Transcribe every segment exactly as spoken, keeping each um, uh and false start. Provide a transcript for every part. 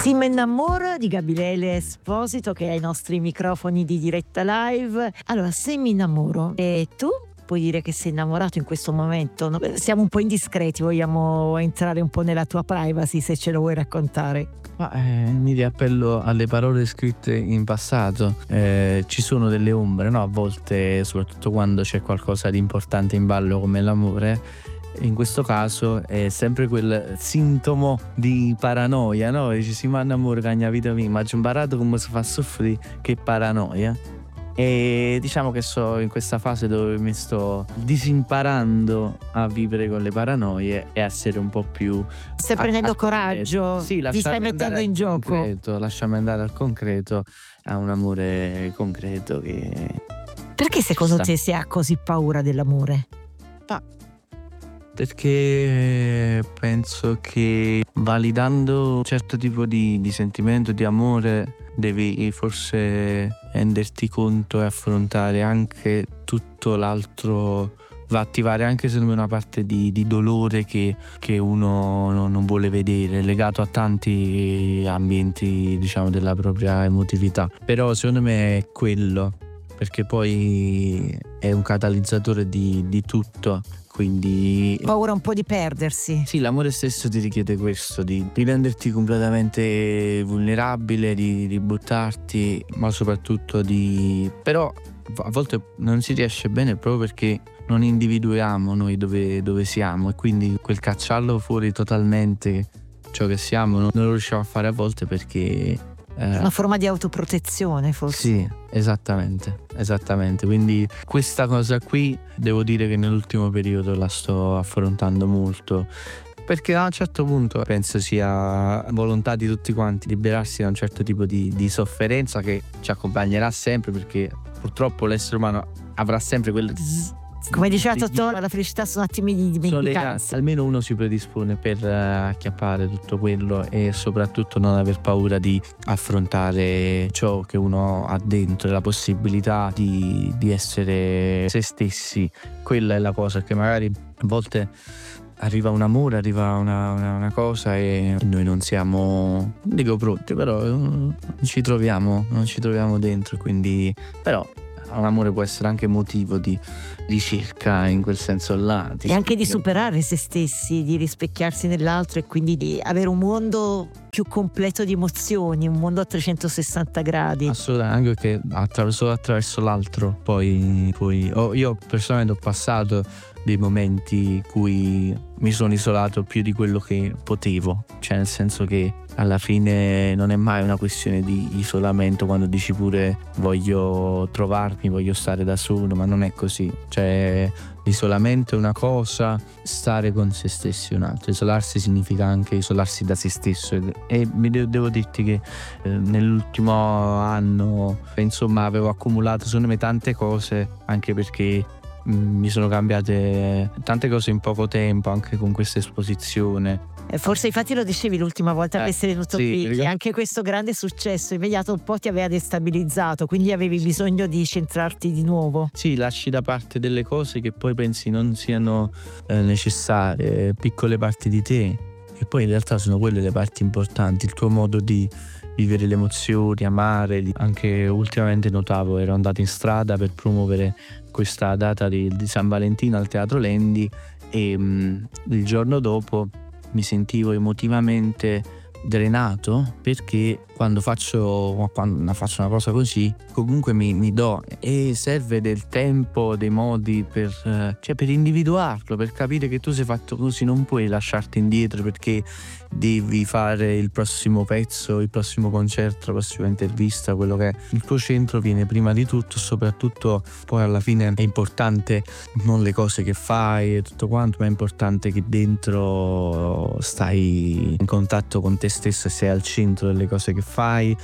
Si me innamoro di Gabriele Esposito, che è ai nostri microfoni di diretta live. Allora, se mi innamoro e tu puoi dire che sei innamorato in questo momento? No? Siamo un po' indiscreti, vogliamo entrare un po' nella tua privacy, se ce lo vuoi raccontare. Ma eh, mi riappello alle parole scritte in passato. Eh, ci sono delle ombre, no? A volte, soprattutto quando c'è qualcosa di importante in ballo come l'amore. In questo caso è sempre quel sintomo di paranoia, no? Dici, si manna amore cagna vita mia, ma c'è imparato come si fa a soffrire, che paranoia. E diciamo che so in questa fase dove mi sto disimparando a vivere con le paranoie e a essere un po' più stai prendendo a, coraggio, sì, ti stai mettendo in gioco concreto, lasciami andare al concreto, a un amore concreto che... Perché secondo te si ha così paura dell'amore? Ma perché penso che validando un certo tipo di, di sentimento, di amore, devi forse renderti conto e affrontare anche tutto l'altro, va a attivare anche secondo me una parte di, di dolore che, che uno non, non vuole vedere, legato a tanti ambienti, diciamo, della propria emotività. Però secondo me è quello, perché poi è un catalizzatore di, di tutto. Quindi paura un po' di perdersi. Sì, l'amore stesso ti richiede questo, di, di renderti completamente vulnerabile, di, di buttarti, ma soprattutto di... Però a volte non si riesce bene proprio perché non individuiamo noi dove, dove siamo, e quindi quel cacciarlo fuori totalmente ciò che siamo non, non lo riusciamo a fare a volte perché... Eh, una forma di autoprotezione forse. Sì, esattamente, esattamente. Quindi questa cosa qui devo dire che nell'ultimo periodo la sto affrontando molto, perché a un certo punto penso sia volontà di tutti quanti liberarsi da un certo tipo di, di sofferenza che ci accompagnerà sempre, perché purtroppo l'essere umano avrà sempre quel... Come diceva Totò, la felicità sono attimi di dimenticanza. Almeno uno si predispone per uh, acchiappare tutto quello e soprattutto non aver paura di affrontare ciò che uno ha dentro, la possibilità di, di essere se stessi. Quella è la cosa, che magari a volte arriva un amore, arriva una, una, una cosa e noi non siamo, non dico pronti, però non ci troviamo, non ci troviamo dentro, quindi però un amore può essere anche motivo di ricerca in quel senso là. E anche di superare se stessi, di rispecchiarsi nell'altro e quindi di avere un mondo più completo di emozioni, un mondo a trecentosessanta gradi. Assolutamente, anche perché attraverso, attraverso l'altro poi, poi oh, io personalmente ho passato dei momenti in cui mi sono isolato più di quello che potevo, cioè nel senso che alla fine non è mai una questione di isolamento, quando dici pure voglio trovarmi, voglio stare da solo, ma non è così, cioè l'isolamento è una cosa, stare con se stessi è un'altra. Isolarsi significa anche isolarsi da se stesso e mi de- devo dirti che eh, nell'ultimo anno insomma avevo accumulato secondo me tante cose, anche perché mi sono cambiate tante cose in poco tempo, anche con questa esposizione. Forse infatti lo dicevi l'ultima volta che eh, sei venuto sì, qui, che anche questo grande successo immediato un po' ti aveva destabilizzato, quindi avevi bisogno di centrarti di nuovo. Sì, lasci da parte delle cose che poi pensi non siano eh, necessarie, piccole parti di te, e poi in realtà sono quelle le parti importanti, il tuo modo di vivere le emozioni, amare. Anche ultimamente notavo, ero andato in strada per promuovere questa data di, di San Valentino al Teatro Lendi e mh, il giorno dopo mi sentivo emotivamente drenato, perché quando faccio, quando faccio una cosa così comunque mi, mi do, e serve del tempo, dei modi per, cioè per individuarlo, per capire che tu sei fatto così, non puoi lasciarti indietro perché devi fare il prossimo pezzo, il prossimo concerto, la prossima intervista, quello che è. Il tuo centro viene prima di tutto, soprattutto poi alla fine è importante non le cose che fai e tutto quanto, ma è importante che dentro stai in contatto con te stesso e sei al centro delle cose che fai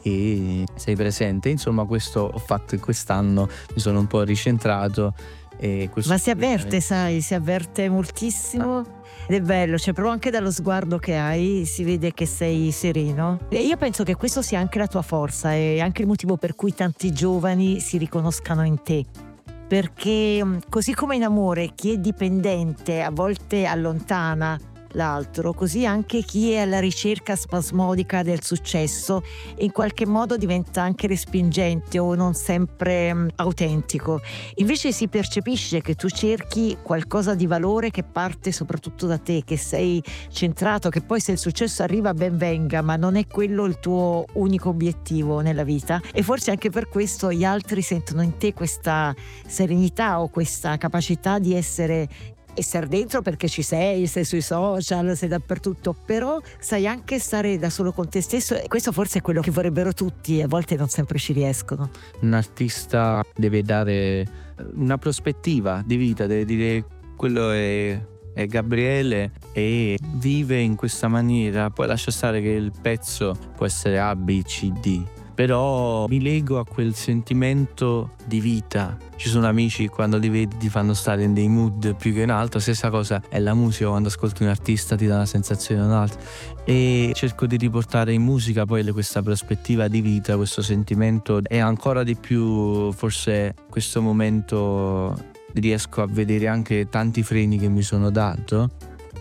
e sei presente. Insomma, questo ho fatto quest'anno, mi sono un po' ricentrato. E ma si avverte, sai, si avverte moltissimo. Ed è bello, cioè proprio anche dallo sguardo che hai si vede che sei sereno, e io penso che questo sia anche la tua forza e anche il motivo per cui tanti giovani si riconoscano in te, perché così come in amore chi è dipendente a volte allontana l'altro, così anche chi è alla ricerca spasmodica del successo in qualche modo diventa anche respingente o non sempre um, autentico. Invece si percepisce che tu cerchi qualcosa di valore che parte soprattutto da te, che sei centrato, che poi se il successo arriva ben venga, ma non è quello il tuo unico obiettivo nella vita, e forse anche per questo gli altri sentono in te questa serenità o questa capacità di essere essere dentro, perché ci sei, sei sui social, sei dappertutto, però sai anche stare da solo con te stesso, e questo forse è quello che vorrebbero tutti e a volte non sempre ci riescono. Un artista deve dare una prospettiva di vita, deve dire quello è, è Gabriele e vive in questa maniera, poi lascia stare che il pezzo può essere A, B, C, D, però mi lego a quel sentimento di vita. Ci sono amici, quando li vedi ti fanno stare in dei mood più che in altro. Stessa cosa è la musica, quando ascolti un artista ti dà una sensazione o un'altra, e cerco di riportare in musica poi questa prospettiva di vita, questo sentimento, e ancora di più forse questo momento riesco a vedere anche tanti freni che mi sono dato,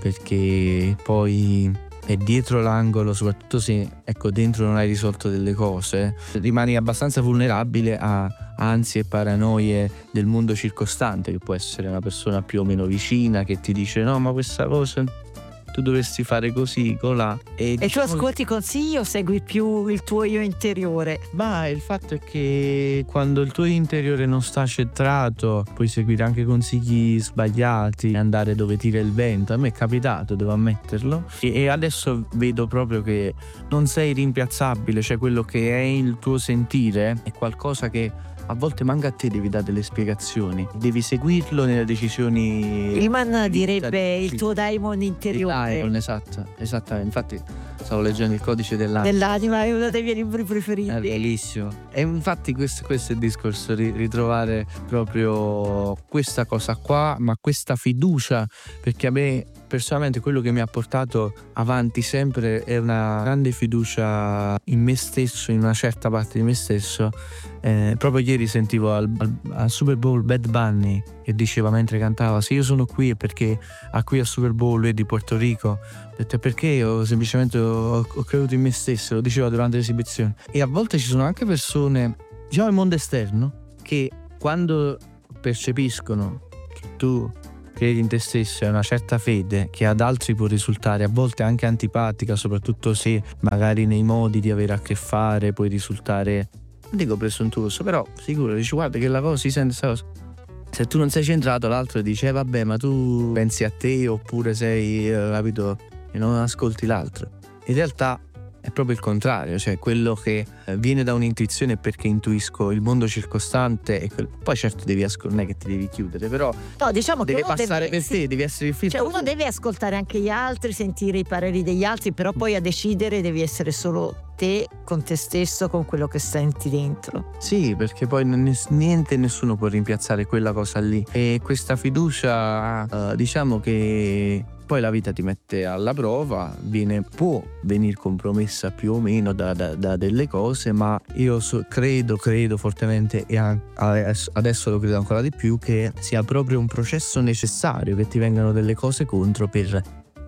perché poi è dietro l'angolo, soprattutto se ecco dentro non hai risolto delle cose, rimani abbastanza vulnerabile a ansie e paranoie del mondo circostante, che può essere una persona più o meno vicina che ti dice no ma questa cosa tu dovresti fare così, colà. E, e diciamo, tu ascolti consigli o segui più il tuo io interiore? Ma il fatto è che quando il tuo interiore non sta centrato puoi seguire anche consigli sbagliati, andare dove tira il vento. A me è capitato, devo ammetterlo, e, e adesso vedo proprio che non sei rimpiazzabile, cioè quello che è il tuo sentire è qualcosa che a volte manca a te, devi dare delle spiegazioni, devi seguirlo nelle decisioni. Hillman direbbe il tuo daimon interiore. Il daimon, esatto, esattamente. Infatti stavo leggendo il codice dell'anima. Dell'anima è uno dei miei libri preferiti. È bellissimo. E infatti questo, questo è il discorso, ritrovare proprio questa cosa qua, ma questa fiducia, perché a me personalmente quello che mi ha portato avanti sempre è una grande fiducia in me stesso, in una certa parte di me stesso. Eh, proprio ieri sentivo al, al, al Super Bowl Bad Bunny che diceva mentre cantava: se io sono qui è perché a qui al Super Bowl lui è di Porto Rico. Ho detto perché io semplicemente ho, ho creduto in me stesso, lo diceva durante l'esibizione. E a volte ci sono anche persone, diciamo nel mondo esterno, che quando percepiscono che tu credi in te stesso e una certa fede che ad altri può risultare a volte anche antipatica, soprattutto se magari nei modi di avere a che fare puoi risultare, non dico presuntuoso, però sicuro, dici guarda che la cosa si sente questa cosa. Se tu non sei centrato, l'altro dice eh, vabbè ma tu pensi a te, oppure sei eh, capito, e non ascolti l'altro. In realtà è proprio il contrario, cioè quello che viene da un'intuizione, perché intuisco il mondo circostante, e quel... poi certo devi ascoltare, non è che ti devi chiudere, però no, diciamo deve che uno passare deve, per te, sì, devi essere il filtro. Cioè uno deve ascoltare anche gli altri, sentire i pareri degli altri, però poi a decidere devi essere solo te, con te stesso, con quello che senti dentro. Sì, perché poi niente, nessuno può rimpiazzare quella cosa lì, e questa fiducia uh, diciamo che poi la vita ti mette alla prova, viene, può venire compromessa più o meno da, da, da delle cose, ma io so, credo, credo fortemente, e adesso lo credo ancora di più, che sia proprio un processo necessario, che ti vengano delle cose contro per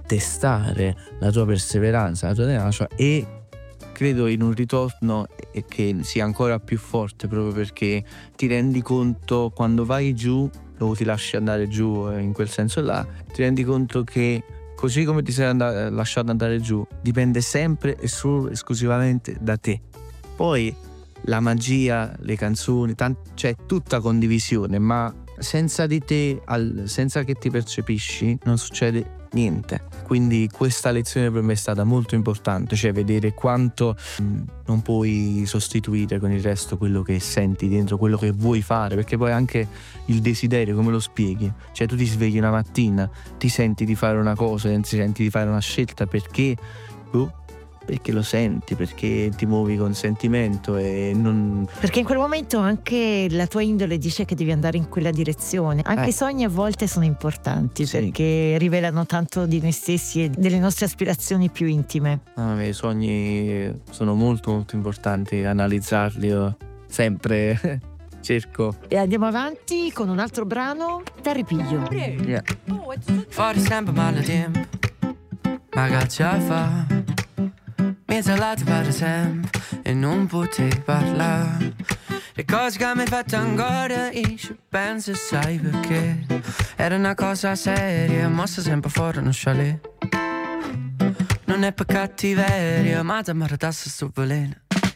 testare la tua perseveranza, la tua tenacia, e credo in un ritorno che sia ancora più forte, proprio perché ti rendi conto quando vai giù o ti lasci andare giù, in quel senso là, ti rendi conto che così come ti sei and- lasciato andare giù dipende sempre e solo esclusivamente da te. Poi la magia, le canzoni, tant- c'è tutta condivisione, ma senza di te, al- senza che ti percepisci, non succede niente. Quindi questa lezione per me è stata molto importante, cioè vedere quanto mh, non puoi sostituire con il resto quello che senti dentro, quello che vuoi fare, perché poi anche il desiderio, come lo spieghi? Cioè tu ti svegli una mattina, ti senti di fare una cosa, ti senti di fare una scelta perché uh, perché lo senti, perché ti muovi con sentimento, e non... perché in quel momento anche la tua indole dice che devi andare in quella direzione. Anche eh. i sogni a volte sono importanti, sì, perché rivelano tanto di noi stessi e delle nostre aspirazioni più intime. Ah, i sogni sono molto molto importanti, analizzarli io sempre cerco. E andiamo avanti con un altro brano, Te ripiglio. Yeah. Fare sempre male tempo, ma che ce fa? Mi hai parlato per sempre e non potevi parlare. Le cose che mi hai fatto ancora io ci penso e sai perché. Era una cosa seria, ma sta sempre fuori uno chalet. Non è per cattiveria, ma ti maratasse sto veleno.